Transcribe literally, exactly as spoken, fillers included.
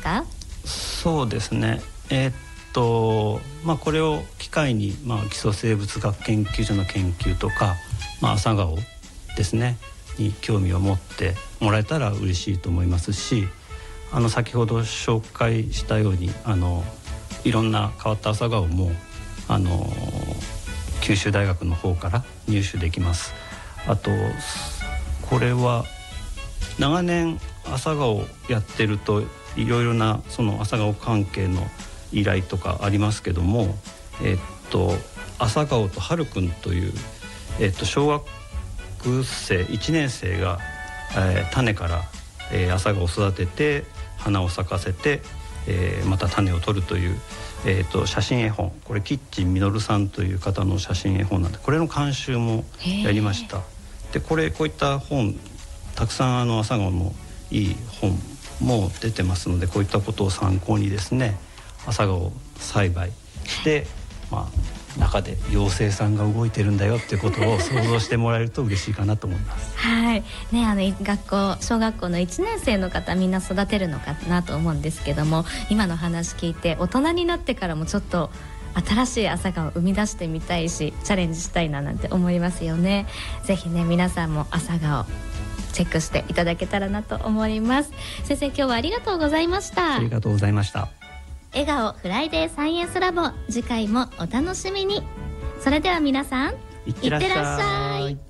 か？ そうですね、えーっとまあ、これを機会に、まあ、基礎生物学研究所の研究とか、まあ、朝顔ですねに興味を持ってもらえたら嬉しいと思いますし、あの先ほど紹介したようにあのいろんな変わった朝顔もあの九州大学の方から入手できます。あとこれは長年朝顔やってるといろいろなその朝顔関係の依頼とかありますけども、えっと朝顔とはるくんという、えっと、小学生いちねん生が、えー、種から、えー、朝顔を育てて花を咲かせて、えー、また種を取るという、えー、と写真絵本、これキッチンみのるさんという方の写真絵本なんで、これの監修もやりました。でこれこういった本たくさんあの朝顔のいい本も出てますので、こういったことを参考にですね朝顔栽培して、まあ、中で妖精さんが動いてるんだよっていうことを想像してもらえると嬉しいかなと思います。 はいね、あの学校小学校のいちねん生の方みんな育てるのかなと思うんですけども、今の話聞いて大人になってからもちょっと新しい朝顔を生み出してみたいしチャレンジしたいななんて思いますよね。ぜひね皆さんも朝顔チェックしていただけたらなと思います。先生今日はありがとうございました。 ありがとうございました。 笑顔フライデーサイエンスラボ、次回もお楽しみに。それでは皆さんいってらっしゃい。